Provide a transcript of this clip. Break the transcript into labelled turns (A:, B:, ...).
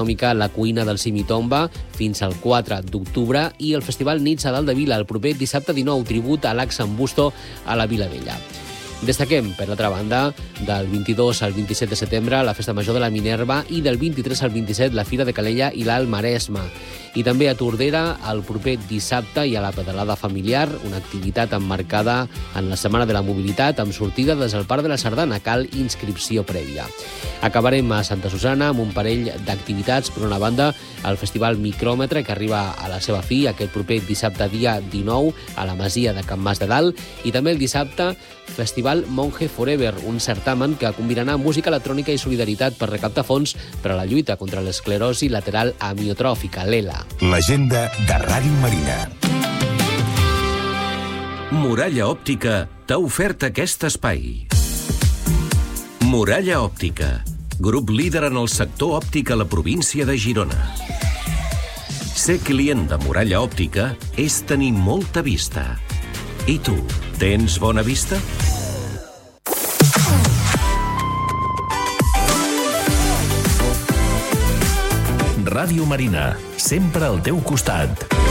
A: gastronòmica La Cuina del Simitomba fins al 4 d'octubre i el Festival Nits a Dalt de Vila el proper dissabte 19, tribut a l'Axen Busto a la Vila Vella. Destaquem, per l'altra banda, del 22 al 27 de setembre la Festa Major de la Minerva i del 23 al 27 la Fira de Calella i l'Alt Maresme. I també a Tordera el proper dissabte hi ha la pedalada familiar, una activitat emmarcada en la Setmana de la Mobilitat amb sortida des del Parc de la Sardana, cal inscripció prèvia. Acabarem a Santa Susana amb un parell d'activitats. Per una banda, el Festival Micròmetre, que arriba a la seva fi aquest proper dissabte dia 19 a la Masia de Can Mas de Dalt, i també el dissabte Festival Monje Forever, un certamen que combinarà música electrònica i solidaritat per recaptar fons per a la lluita contra l'esclerosi lateral amiotròfica, l'ELA.
B: L'agenda de Ràdio Marina.
C: Muralla Òptica t'ha ofert aquest espai. Muralla Òptica, grup líder en el sector òptic a la província de Girona. Ser client de Muralla Òptica és tenir molta vista. I tu, tens bona vista?
B: Ràdio Marina, sempre al teu costat.